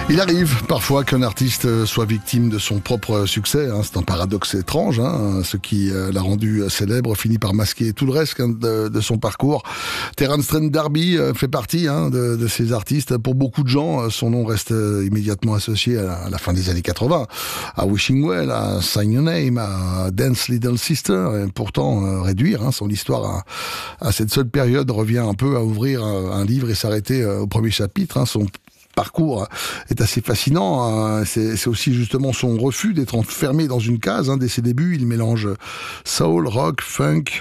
Il arrive parfois qu'un artiste soit victime de son propre succès. C'est un paradoxe étrange. Ce qui l'a rendu célèbre finit par masquer tout le reste de son parcours. Terence Trent D'Arby fait partie de ces artistes. Pour beaucoup de gens, son nom reste immédiatement associé à la fin des années 80, à Wishing Well, à Sign Your Name, à Dance Little Sister. Et pourtant, réduire son histoire à cette seule période revient un peu à ouvrir un livre et s'arrêter au premier chapitre. Son parcours est assez fascinant. C'est aussi justement son refus d'être enfermé dans une case. Dès ses débuts, il mélange soul, rock, funk,